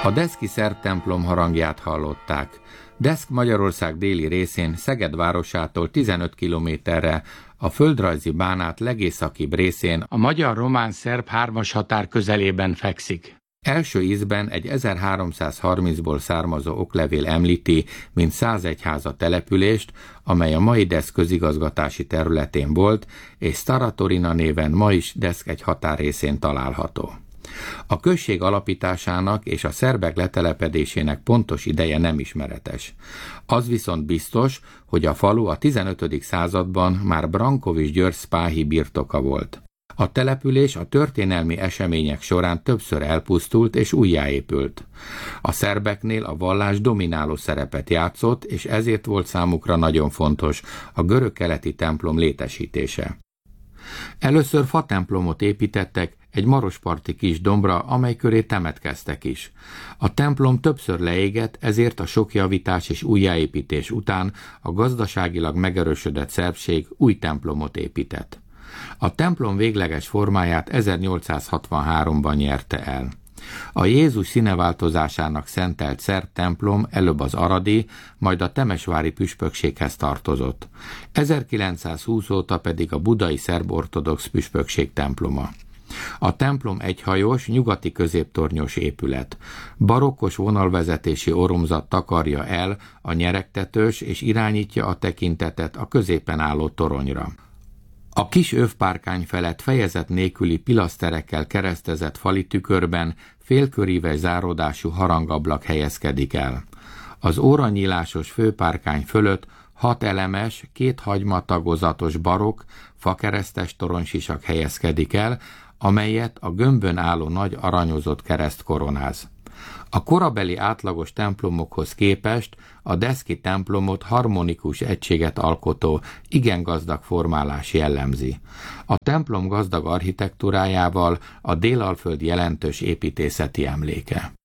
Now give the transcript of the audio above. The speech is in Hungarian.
A deszki szerb templom harangját hallották. Deszk Magyarország déli részén, Szeged városától 15 kilométerre, a földrajzi bánát legészakibb részén, a magyar-román-szerb hármas határ közelében fekszik. Első ízben egy 1330-ból származó oklevél említi, mint 101 háza települést, amely a mai Deszk közigazgatási területén volt, és Stara Torina néven ma is Deszk egy határrészén található. A község alapításának és a szerbek letelepedésének pontos ideje nem ismeretes. Az viszont biztos, hogy a falu a 15. században már Brankovics György spáhi birtoka volt. A település a történelmi események során többször elpusztult és újjáépült. A szerbeknél a vallás domináló szerepet játszott, és ezért volt számukra nagyon fontos a görögkeleti templom létesítése. Először fatemplomot építettek egy marosparti kis dombra, amely köré temetkeztek is. A templom többször leégett, ezért a sok javítás és újjáépítés után a gazdaságilag megerősödött szerbség új templomot épített. A templom végleges formáját 1863-ban nyerte el. A Jézus színeváltozásának szentelt szerb templom előbb az aradi, majd a temesvári püspökséghez tartozott. 1920 óta pedig a budai szerb-ortodox püspökség temploma. A templom egyhajós, nyugati középtornyos épület. Barokkos vonalvezetési oromzat takarja el a nyeregtetős és irányítja a tekintetet a középen álló toronyra. A kis övpárkány felett fejezet nélküli pilaszterekkel keresztezett fali tükörben félköríves záródású harangablak helyezkedik el. Az óranyílásos főpárkány fölött 6 elemes, 2 hagymatagozatos barokk, fakeresztes toronysisak helyezkedik el, amelyet a gömbön álló nagy aranyozott kereszt koronáz. A korabeli átlagos templomokhoz képest a deszki templomot harmonikus egységet alkotó, igen gazdag formálás jellemzi. A templom gazdag architektúrájával a Délalföld jelentős építészeti emléke.